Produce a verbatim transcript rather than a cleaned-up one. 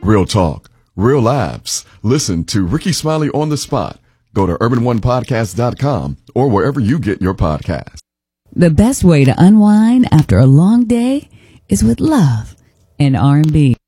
Real talk, real laughs. Listen to Ricky Smiley on the Spot. Go to urban one podcast dot com or wherever you get your podcasts. The best way to unwind after a long day is with love and R and B.